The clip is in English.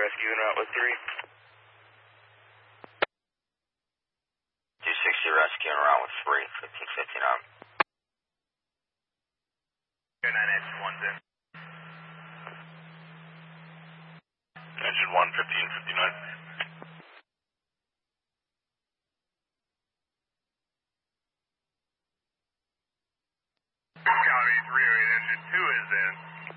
rescue en route with 3. 260 rescue en route with 3, 1559. 9 engine 1's in. Engine 1, 1559. County 308, engine 2 is in.